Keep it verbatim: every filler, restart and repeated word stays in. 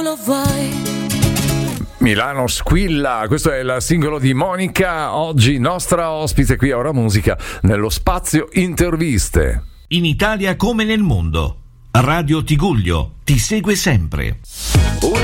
Lo vai. Milano squilla, questo è il singolo di Monica, oggi nostra ospite qui a Ora Musica nello spazio interviste. In Italia come nel mondo, Radio Tigullio ti segue sempre.